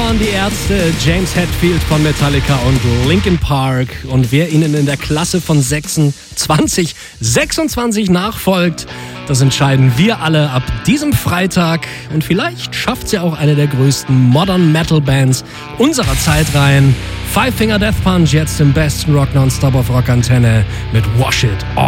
waren die Ärzte, James Hetfield von Metallica und Linkin Park. Und wer ihnen in der Klasse von 26 nachfolgt, das entscheiden wir alle ab diesem Freitag. Und vielleicht schafft sie auch eine der größten Modern Metal Bands unserer Zeit rein. Five Finger Death Punch jetzt im besten Rock Nonstop auf Rockantenne mit Wash It All